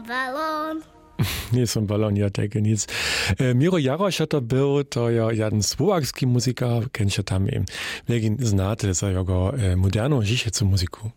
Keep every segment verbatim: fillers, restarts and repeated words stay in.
balon. Nie som balon, ja tege nic. E, Miro Jaroš to był, to ja jeden słowacki muzyka, kencie tam im. Legin znate za jego e, moderną, dzisiejszą muzyku.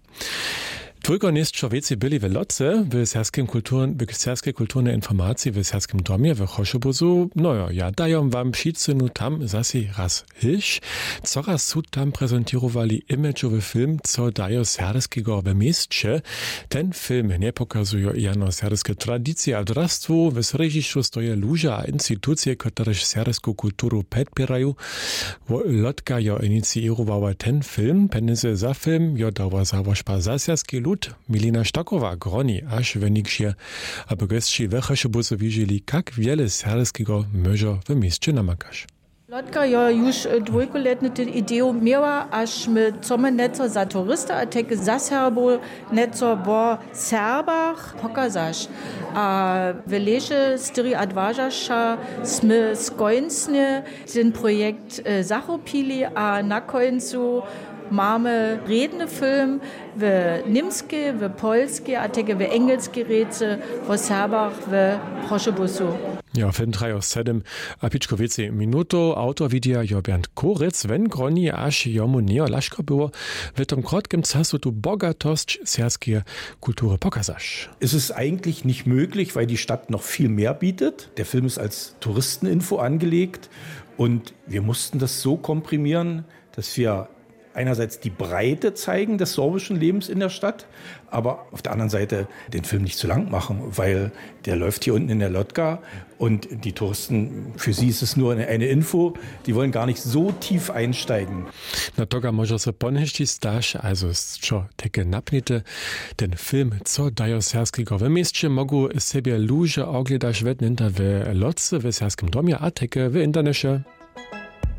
Tylko nie człowiecy byli w Lotce, w serskim kulturn, w serskiej kulturnej informacji, w serskim domie, w Choszobuzu. No ja, ja daję wam wszyscy tam zase raz hisz. Coraz su tam prezentowali imageowy film, co daje serskiego w mieście. Ten film nie pokazuje jano serskie tradycje a drastwo. W središću stoje ludzie a instytucje, które serską kulturu podpierają. Lotka jo inicjowała ten film. Penize za film jo dała założba za serski lud. Milina Štaková groni až venikšie, aby gości w Choszobuzu widzieli, jak wiele serskiego może w mieście namakasz. Lotka ja już dwójkoletnie ideę miała, aż my chcemy nieco za turysta, a takie za Serbo nieco bo Serbach pokazać. A w lesie styri odważasza sme skończnie ten projekt zachopili, a na końcu mamy redny film w niemskie, w polskie, a takie w engelskie rece w Serbach w Choszobuzu. Ja, film traja sedem a pičko więcej minuto. Autor widea jo Bernd Koritz, wenn groni aż jomu neo laszko było, w tym krótkim czasu tu bogatość serskiej kultury pokazasz. Es ist eigentlich nicht möglich, weil die Stadt noch viel mehr bietet. Der Film ist als Touristeninfo angelegt und wir mussten das so komprimieren, dass wir einerseits die Breite zeigen des sorbischen Lebens in der Stadt, aber auf der anderen Seite den Film nicht zu lang machen, weil der läuft hier unten in der Lotka und die Touristen, für sie ist es nur eine, eine Info, die wollen gar nicht so tief einsteigen. Na toga może se ponheści staš, also čo teke napnite, ten film, co dajo serskiego w mieście, mogu sobie ludzie ogledać w w Lotce, w serskim domie, a teke w internecie.